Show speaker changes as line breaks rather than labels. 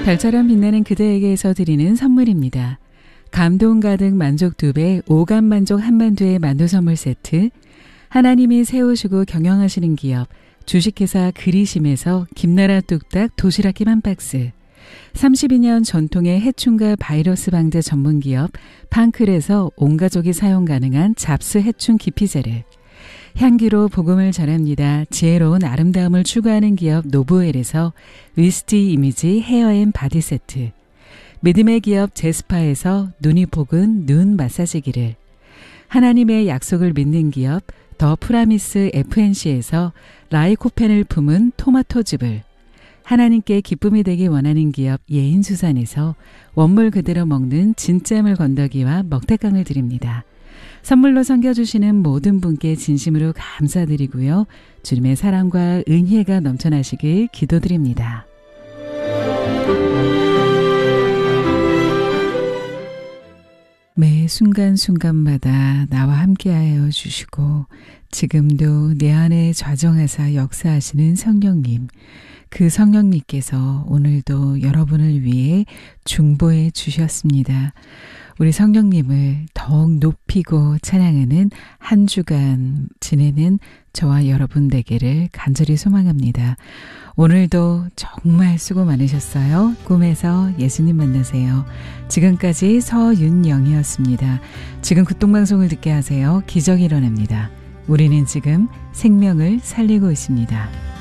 별처럼 빛나는 그대에게서 드리는 선물입니다. 감동 가득 만족 2배, 오감 만족 한만두의 만두 선물 세트, 하나님이 세우시고 경영하시는 기업 주식회사 그리심에서 김나라 뚝딱 도시락김 한 박스, 32년 전통의 해충과 바이러스 방제 전문기업 팡클에서 온가족이 사용 가능한 잡스 해충 기피제를, 향기로 복음을 전합니다. 지혜로운 아름다움을 추구하는 기업 노브웰에서 위스티 이미지 헤어앤 바디 세트, 믿음의 기업 제스파에서 눈이 복은 눈 마사지기를, 하나님의 약속을 믿는 기업 더 프라미스 FNC에서 라이코펜을 품은 토마토즙을, 하나님께 기쁨이 되기 원하는 기업 예인수산에서 원물 그대로 먹는 진짜물 건더기와 먹태깡을 드립니다. 선물로 섬겨주시는 모든 분께 진심으로 감사드리고요. 주님의 사랑과 은혜가 넘쳐나시길 기도드립니다. 매 순간순간마다 나와 함께하여 주시고 지금도 내 안에 좌정하사 역사하시는 성령님, 그 성령님께서 오늘도 여러분을 위해 중보해 주셨습니다. 우리 성령님을 더욱 높이고 찬양하는 한 주간 지내는 저와 여러분 되기를 간절히 소망합니다. 오늘도 정말 수고 많으셨어요. 꿈에서 예수님 만나세요. 지금까지 서윤영이었습니다. 지금 극동방송을 듣게 하세요. 기적이 일어납니다. 우리는 지금 생명을 살리고 있습니다.